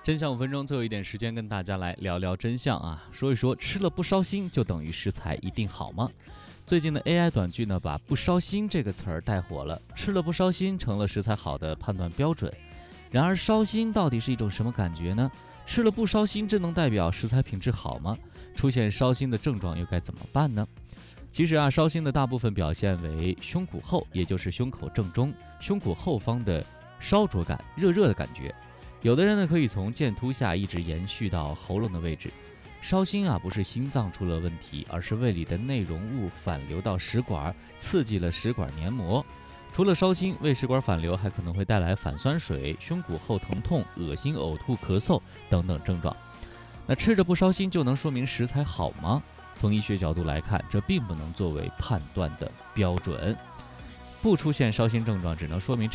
真相5分钟，最后一点时间跟大家来聊聊真相啊，说一说吃了不烧心就等于食材一定好吗？最近的 AI 短剧呢，把不烧心这个词儿带火了，吃了不烧心成了食材好的判断标准。然而烧心到底是一种什么感觉呢？吃了不烧心真能代表食材品质好吗？出现烧心的症状又该怎么办呢？其实啊，烧心的大部分表现为胸骨后，也就是胸口正中、胸骨后方的烧灼感、热热的感觉。有的人呢，可以从剑突下一直延续到喉咙的位置。烧心啊，不是心脏出了问题，而是胃里的内容物反流到食管，刺激了食管黏膜。除了烧心，胃食管反流还可能会带来反酸水、胸骨后疼痛、恶心、呕吐、咳嗽等等症状。那吃着不烧心就能说明食材好吗？从医学角度来看，这并不能作为判断的标准。不出现烧心症状，只能说明这